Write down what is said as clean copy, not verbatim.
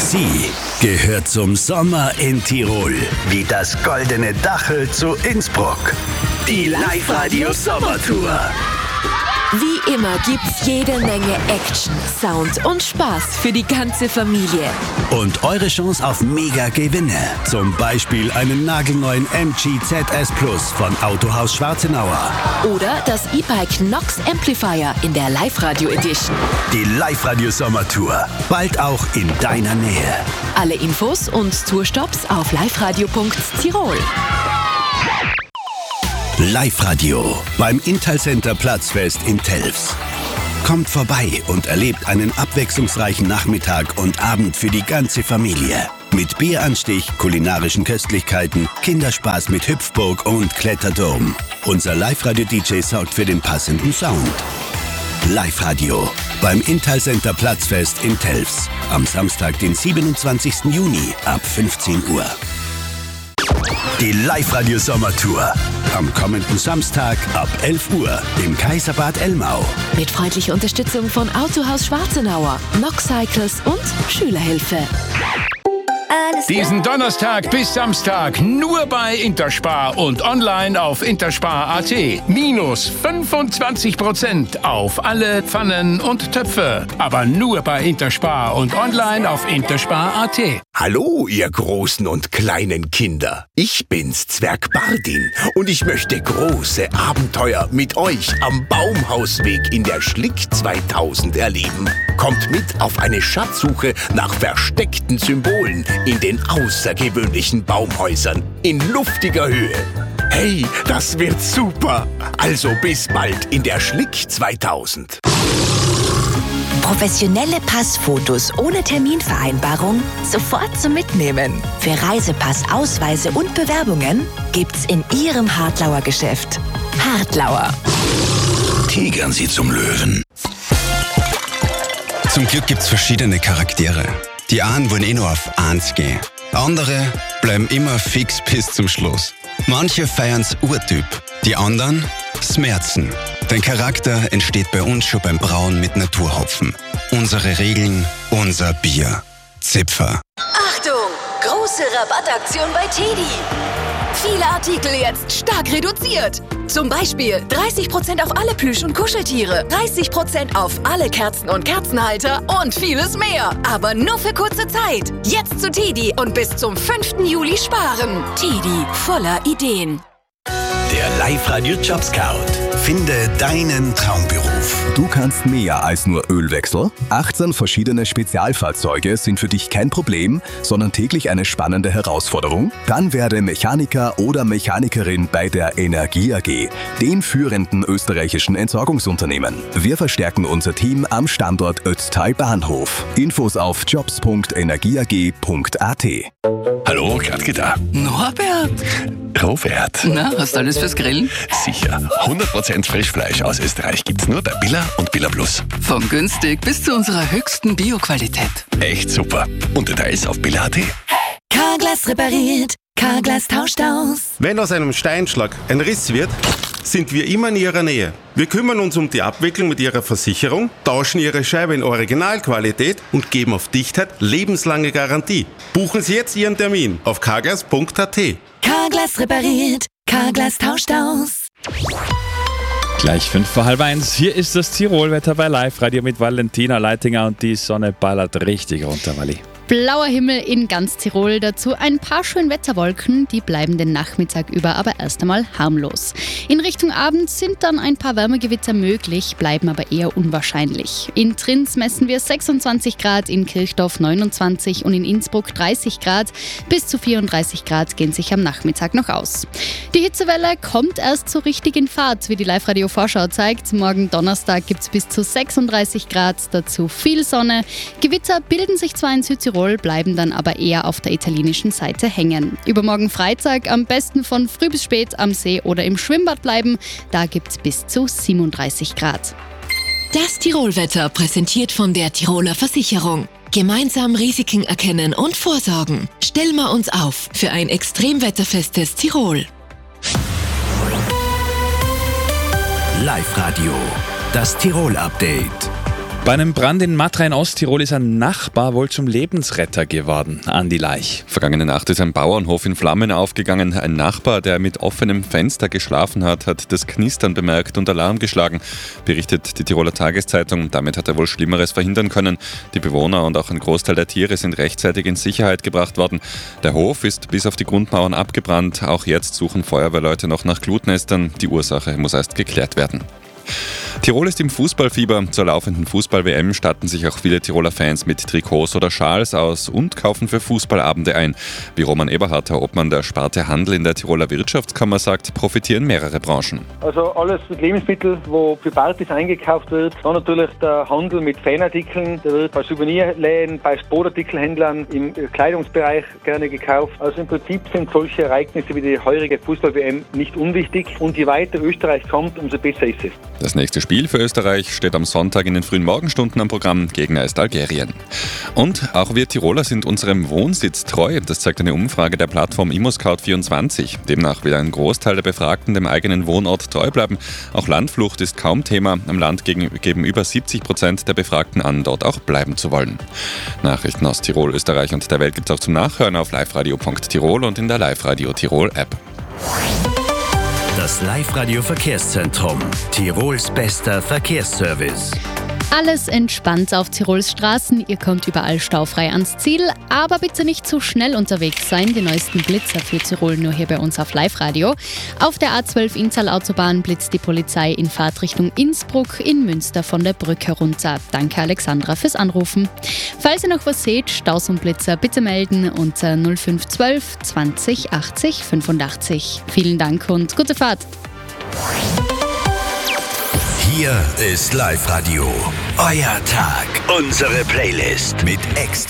Sie gehört zum Sommer in Tirol, wie das goldene Dachel zu Innsbruck. Die Live-Radio Sommertour. Wie immer gibt's jede Menge Action, Sound und Spaß für die ganze Familie. Und eure Chance auf Mega-Gewinne. Zum Beispiel einen nagelneuen MG ZS Plus von Autohaus Schwarzenauer. Oder das E-Bike Nox Amplifier in der Live-Radio Edition. Die Live-Radio Sommertour. Bald auch in deiner Nähe. Alle Infos und Tourstops auf liveradio.tirol. Live-Radio beim Intal-Center Platzfest in Telfs. Kommt vorbei und erlebt einen abwechslungsreichen Nachmittag und Abend für die ganze Familie. Mit Bieranstich, kulinarischen Köstlichkeiten, Kinderspaß mit Hüpfburg und Kletterdom. Unser Live-Radio-DJ sorgt für den passenden Sound. Live-Radio beim Intal-Center Platzfest in Telfs. Am Samstag, den 27. Juni ab 15 Uhr. Die Live-Radio Sommertour. Am kommenden Samstag ab 11 Uhr im Kaiserbad Elmau. Mit freundlicher Unterstützung von Autohaus Schwarzenauer, Nox Cycles und Schülerhilfe. Diesen Donnerstag bis Samstag nur bei Interspar und online auf interspar.at. Minus 25% auf alle Pfannen und Töpfe. Aber nur bei Interspar und online auf interspar.at. Hallo, ihr großen und kleinen Kinder. Ich bin's, Zwerg Bardin. Und ich möchte große Abenteuer mit euch am Baumhausweg in der Schlick 2000 erleben. Kommt mit auf eine Schatzsuche nach versteckten Symbolen in den außergewöhnlichen Baumhäusern in luftiger Höhe. Hey, das wird super! Also bis bald in der Schlick 2000. Professionelle Passfotos ohne Terminvereinbarung sofort zum Mitnehmen. Für Reisepass, Ausweise und Bewerbungen gibt's in Ihrem Hartlauer Geschäft. Hartlauer. Tigern Sie zum Löwen. Zum Glück gibt's verschiedene Charaktere. Die einen wollen nur auf 1 gehen. Andere bleiben immer fix bis zum Schluss. Manche feiern's Urtyp, die anderen Smerzen. Dein Charakter entsteht bei uns schon beim Brauen mit Naturhopfen. Unsere Regeln, unser Bier. Zipfer. Achtung! Große Rabattaktion bei Teddy. Viele Artikel jetzt stark reduziert. Zum Beispiel 30% auf alle Plüsch- und Kuscheltiere, 30% auf alle Kerzen und Kerzenhalter und vieles mehr. Aber nur für kurze Zeit. Jetzt zu Teddy und bis zum 5. Juli sparen. Teddy, voller Ideen. Der Live-Radio Job Scout. Finde deinen Traumberuf. Du kannst mehr als nur Ölwechsel. 18 verschiedene Spezialfahrzeuge sind für dich kein Problem, sondern täglich eine spannende Herausforderung. Dann werde Mechaniker oder Mechanikerin bei der Energie AG, den führenden österreichischen Entsorgungsunternehmen. Wir verstärken unser Team am Standort Ötztal Bahnhof. Infos auf jobs.energieag.at. Hallo, Gradke da. Norbert! Robert. Na, hast du alles fürs Grillen? Sicher. 100% Frischfleisch aus Österreich gibt's nur bei Billa und Billa Plus. Von günstig bis zu unserer höchsten Bioqualität. Echt super. Und Details auf billa.at. Carglass repariert, Carglass tauscht aus. Wenn aus einem Steinschlag ein Riss wird, sind wir immer in Ihrer Nähe. Wir kümmern uns um die Abwicklung mit Ihrer Versicherung, tauschen Ihre Scheibe in Originalqualität und geben auf Dichtheit lebenslange Garantie. Buchen Sie jetzt Ihren Termin auf carglass.at. Carglass repariert, Carglass tauscht aus. Gleich 1:05. Hier ist das Tirolwetter bei Live-Radio mit Valentina Leitinger und die Sonne ballert richtig runter, Wally. Blauer Himmel in ganz Tirol, dazu ein paar Schönwetterwolken, die bleiben den Nachmittag über aber erst einmal harmlos. In Richtung Abend sind dann ein paar Wärmegewitter möglich, bleiben aber eher unwahrscheinlich. In Trins messen wir 26 Grad, in Kirchdorf 29 und in Innsbruck 30 Grad. Bis zu 34 Grad gehen sich am Nachmittag noch aus. Die Hitzewelle kommt erst so richtig in Fahrt, wie die Live-Radio-Vorschau zeigt. Morgen Donnerstag gibt es bis zu 36 Grad, dazu viel Sonne. Gewitter bilden sich zwar in Südtirol, bleiben dann aber eher auf der italienischen Seite hängen. Übermorgen Freitag am besten von früh bis spät am See oder im Schwimmbad bleiben. Da gibt es bis zu 37 Grad. Das Tirolwetter präsentiert von der Tiroler Versicherung. Gemeinsam Risiken erkennen und vorsorgen. Stellen wir uns auf für ein extremwetterfestes Tirol. Live-Radio, das Tirol-Update. Bei einem Brand in Matra in Osttirol ist ein Nachbar wohl zum Lebensretter geworden. Andi Leich. Vergangene Nacht ist ein Bauernhof in Flammen aufgegangen. Ein Nachbar, der mit offenem Fenster geschlafen hat das Knistern bemerkt und Alarm geschlagen, berichtet die Tiroler Tageszeitung. Damit hat er wohl Schlimmeres verhindern können. Die Bewohner und auch ein Großteil der Tiere sind rechtzeitig in Sicherheit gebracht worden. Der Hof ist bis auf die Grundmauern abgebrannt. Auch jetzt suchen Feuerwehrleute noch nach Glutnestern. Die Ursache muss erst geklärt werden. Tirol ist im Fußballfieber. Zur laufenden Fußball-WM statten sich auch viele Tiroler Fans mit Trikots oder Schals aus und kaufen für Fußballabende ein. Wie Roman Eberhardt, Herr Obmann der Sparte Handel in der Tiroler Wirtschaftskammer, sagt, profitieren mehrere Branchen. Also alles mit Lebensmitteln, wo für Partys eingekauft wird. Dann natürlich der Handel mit Fanartikeln. Der wird bei Souvenirläden, bei Sportartikelhändlern im Kleidungsbereich gerne gekauft. Also im Prinzip sind solche Ereignisse wie die heurige Fußball-WM nicht unwichtig. Und je weiter Österreich kommt, umso besser ist es. Das nächste Spiel für Österreich steht am Sonntag in den frühen Morgenstunden am Programm. Gegner ist Algerien. Und auch wir Tiroler sind unserem Wohnsitz treu. Das zeigt eine Umfrage der Plattform ImmoScout24. Demnach will ein Großteil der Befragten dem eigenen Wohnort treu bleiben. Auch Landflucht ist kaum Thema. Am Land geben über 70% der Befragten an, dort auch bleiben zu wollen. Nachrichten aus Tirol, Österreich und der Welt gibt es auch zum Nachhören auf liveradio.tirol und in der Live-Radio Tirol App. Das Live-Radio Verkehrszentrum. Tirols bester Verkehrsservice. Alles entspannt auf Tirols Straßen. Ihr kommt überall staufrei ans Ziel. Aber bitte nicht zu schnell unterwegs sein. Die neuesten Blitzer für Tirol nur hier bei uns auf Live-Radio. Auf der A12 Inntal-Autobahn blitzt die Polizei in Fahrtrichtung Innsbruck, in Münster von der Brücke runter. Danke Alexandra fürs Anrufen. Falls ihr noch was seht, Staus und Blitzer, bitte melden unter 0512 20 80 85. Vielen Dank und gute Fahrt. Hier ist Live-Radio. Euer Tag. Unsere Playlist mit extra